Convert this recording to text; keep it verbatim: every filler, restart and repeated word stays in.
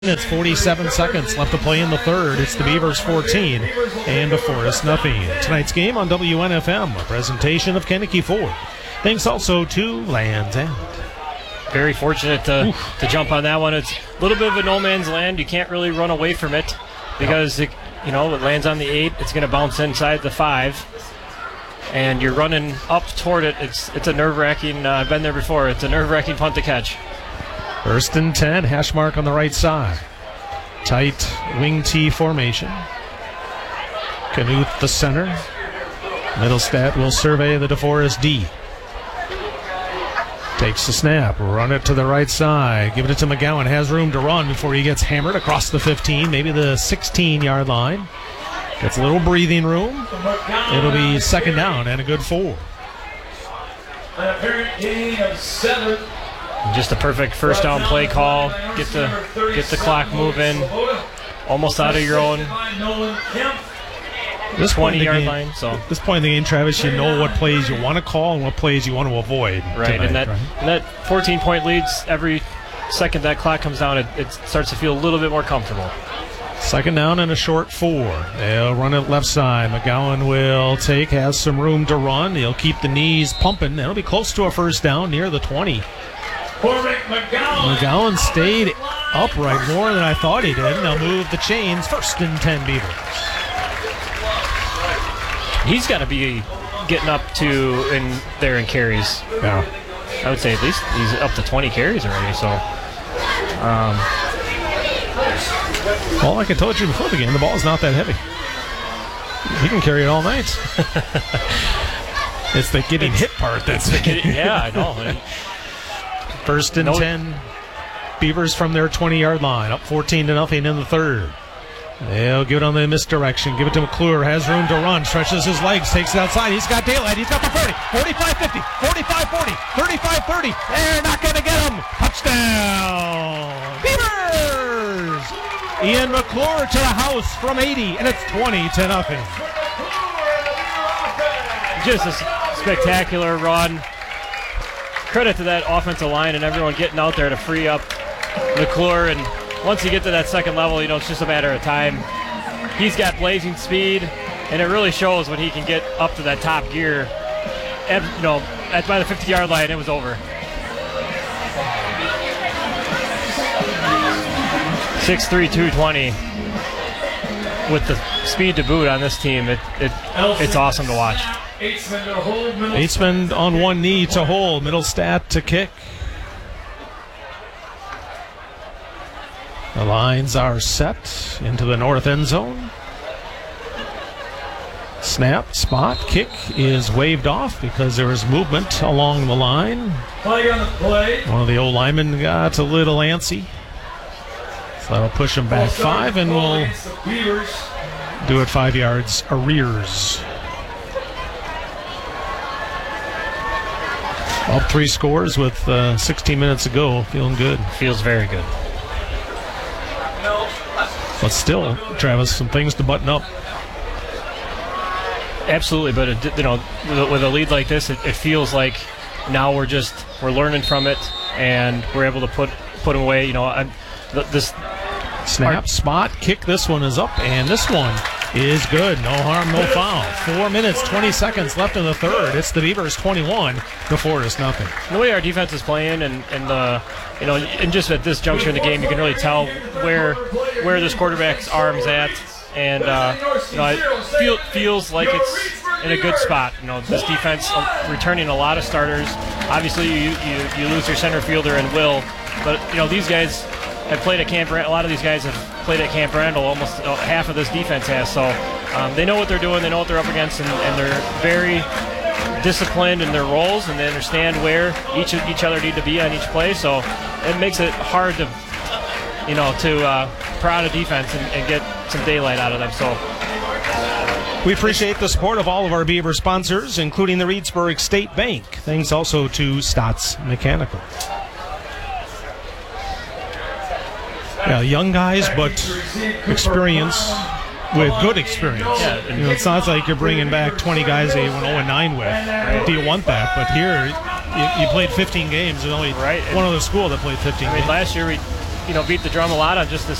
It's forty-seven seconds left to play in the third. It's the Beavers fourteen and DeForest nothing. Tonight's game on W N F M, a presentation of Kennedy Ford. Thanks also to Land's End. Very fortunate to, to jump on that one. It's a little bit of a no man's land. You can't really run away from it because it, you know, it lands on the eight. It's going to bounce inside the five, and you're running up toward it. It's it's a nerve-wracking. Uh, I've been there before. It's a nerve-wracking punt to catch. First and ten, hash mark on the right side. Tight wing T formation. Knuth the center. Middlestat will survey the DeForest D. Takes the snap, run it to the right side. Give it to McGowan, has room to run before he gets hammered across the fifteen, maybe the sixteen-yard line. Gets a little breathing room. It'll be second down and a good four. An apparent gain of seven. Just a perfect first down play call. Get the get the clock moving. Almost out of your own this twenty-yard line. So at this point in the game, Travis, you know what plays you want to call and what plays you want to avoid. Right, tonight, and that right? and that fourteen-point leads, every second that clock comes down, it, it starts to feel a little bit more comfortable. Second down and a short four. They'll run it left side. McGowan will take, has some room to run. He'll keep the knees pumping. It'll be close to a first down near the twenty. McGowan. McGowan stayed upright more than I thought he did. They'll move the chains. First and ten Beavers. He's got to be getting up to in there in carries. Yeah. I would say at least he's up to twenty carries already. So, um, well, like I told you before the game, the ball's not that heavy. He can carry it all night. It's the getting hit part that's the getting, yeah, I know. First and no. ten, Beavers from their twenty-yard line, up fourteen to nothing in the third. They'll give it on the misdirection. Give it to McClure. Has room to run. Stretches his legs. Takes it outside. He's got daylight. He's got the thirty. forty-five fifty. forty-five forty. thirty-five thirty. They're not going to get him. Touchdown. Beavers. Ian McClure to the house from eighty, and it's twenty to nothing. Just a spectacular run. Credit to that offensive line and everyone getting out there to free up McClure. And once you get to that second level, you know, it's just a matter of time. He's got blazing speed, and it really shows when he can get up to that top gear. And, you know, at by the fifty-yard line, it was over. six three, two twenty. With the speed to boot on this team, it, it it's awesome to watch. Eitzman on one knee to hold. Middlestat to kick. The lines are set into the north end zone. Snap, spot, kick is waved off because there is movement along the line. Play on the play. One of the old linemen got a little antsy. So that'll push him back five, and we'll do it five yards arrears. Up three scores with uh, sixteen minutes to go. Feeling good. Feels very good. But still, Travis, some things to button up. Absolutely, but it, you know, with a lead like this, it, it feels like now we're just we're learning from it, and we're able to put put them away. You know, I'm, this snap, our, spot, kick. This one is up, and this one is good. No harm, no foul. Four minutes, twenty seconds left in the third. It's the Beavers twenty-one, DeForest nothing. The way our defense is playing, and and the you know, and just at this juncture in the game, you can really tell where where this quarterback's arm's at, and uh, you know, it feel, feels like it's in a good spot. You know, this defense uh, returning a lot of starters. Obviously, you you, you lose your center fielder and Will, but you know these guys have played at Camp Randall. A lot of these guys have played at Camp Randall. Almost half of this defense has. So um, they know what they're doing. They know what they're up against, and, and they're very disciplined in their roles, and they understand where each of each other need to be on each play. So it makes it hard to, you know, to uh, prod a defense and, and get some daylight out of them. So we appreciate the support of all of our Beaver sponsors, including the Reedsburg State Bank. Thanks also to Stotts Mechanical. Yeah, young guys, but experience with good experience. Yeah, you know, it's not like you're bringing back twenty guys that you went oh and nine with. Right. Do you want that? But here, you, you played fifteen games. There's only right. one other school that played fifteen I mean, games. last year we you know beat the drum a lot on just this